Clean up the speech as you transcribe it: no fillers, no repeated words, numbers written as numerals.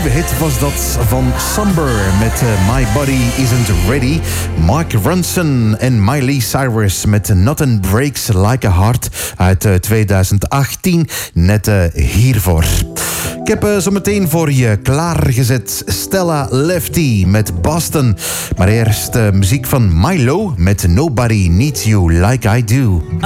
nieuwe hit was dat van Somber met My Body Isn't Ready. Mark Ronson en Miley Cyrus met Nothing Breaks Like a Heart uit 2018. Net hiervoor. Ik heb zometeen voor je klaargezet Stella Lefty met Boston. Maar eerst muziek van Milo met Nobody Needs You Like I Do.